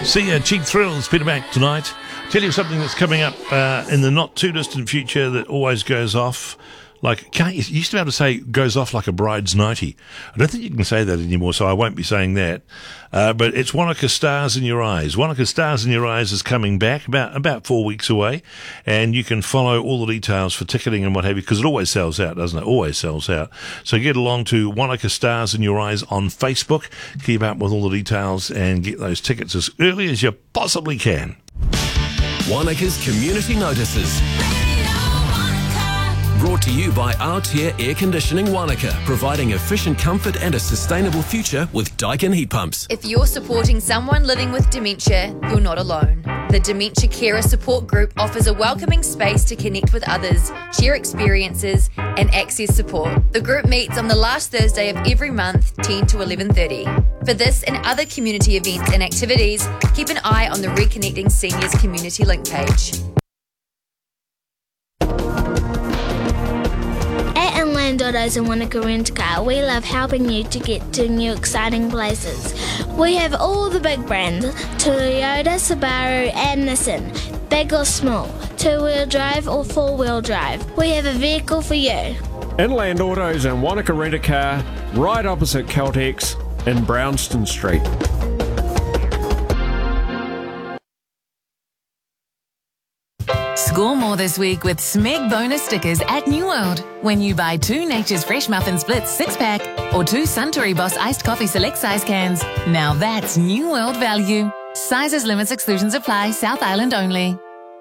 See Cheap Thrills, Peter Mac tonight. Tell you something that's coming up in the not too distant future that always goes off. Like, you used to be able to say goes off like a bride's nightie. I don't think you can say that anymore, so I won't be saying that. But it's Wanaka Stars in Your Eyes. Wanaka Stars in Your Eyes is coming back about 4 weeks away, and you can follow all the details for ticketing and what have you, because it always sells out, doesn't it? Always sells out. So get along to Wanaka Stars in Your Eyes on Facebook. Keep up with all the details and get those tickets as early as you possibly can. Wanaka's Community Notices. Brought to you by Altair Air Conditioning Wanaka, providing efficient comfort and a sustainable future with Daikin heat pumps. If you're supporting someone living with dementia, you're not alone. The Dementia Carer Support Group offers a welcoming space to connect with others, share experiences and access support. The group meets on the last Thursday of every month, 10 to 11:30. For this and other community events and activities, keep an eye on the Reconnecting Seniors community link page. Inland Autos and Wanaka Rent Car, we love helping you to get to new exciting places. We have all the big brands, Toyota, Subaru and Nissan, big or small, two-wheel drive or four-wheel drive. We have a vehicle for you. Inland Autos and Wanaka Rent a Car, right opposite Caltex in Brownston Street. Score more this week with Smeg bonus stickers at New World. When you buy 2 Nature's Fresh Muffin Splits 6-pack or 2 Suntory Boss Iced Coffee Select Size cans. Now that's New World value. Sizes, limits, exclusions apply. South Island only.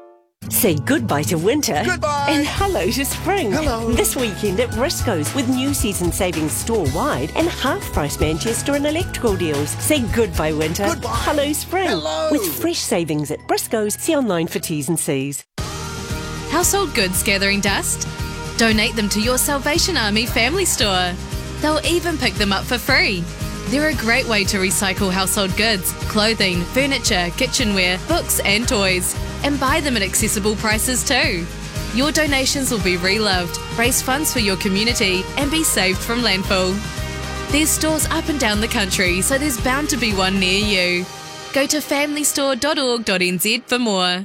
Say goodbye to winter. Goodbye. And hello to spring. Hello. This weekend at Briscoe's with new season savings store-wide and half-price Manchester and electrical deals. Say goodbye winter. Goodbye. Hello spring. Hello. With fresh savings at Briscoe's. See online for T's and C's. Household goods gathering dust? Donate them to your Salvation Army family store. They'll even pick them up for free. They're a great way to recycle household goods, clothing, furniture, kitchenware, books and toys, and buy them at accessible prices too. Your donations will be reloved, raise funds for your community and be saved from landfill. There's stores up and down the country, so there's bound to be one near you. Go to familystore.org.nz for more.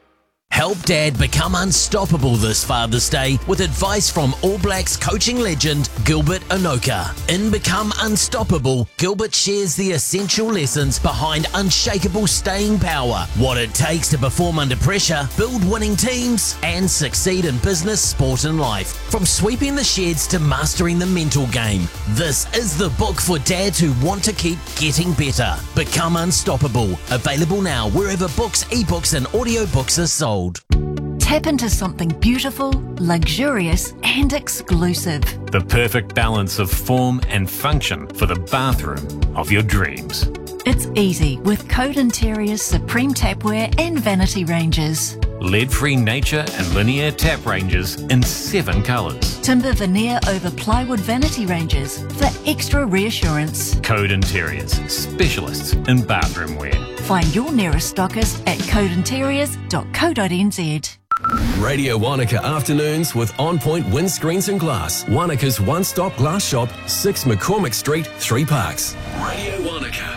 Help Dad become unstoppable this Father's Day with advice from All Blacks coaching legend Gilbert Enoka. In Become Unstoppable, Gilbert shares the essential lessons behind unshakable staying power, what it takes to perform under pressure, build winning teams, and succeed in business, sport and life. From sweeping the sheds to mastering the mental game, this is the book for dads who want to keep getting better. Become Unstoppable. Available now wherever books, ebooks and audiobooks are sold. Tap into something beautiful, luxurious and exclusive. The perfect balance of form and function for the bathroom of your dreams. It's easy with Code Interior's Supreme Tapware and Vanity ranges. Lead-free nature and linear tap ranges in 7 colours. Timber veneer over plywood vanity ranges for extra reassurance. Code Interiors, specialists in bathroom wear. Find your nearest stockist at codeinteriors.co.nz. Radio Wanaka afternoons with On Point Windscreens and Glass. Wanaka's one-stop glass shop, 6 McCormick Street, 3 Parks. Radio Wanaka.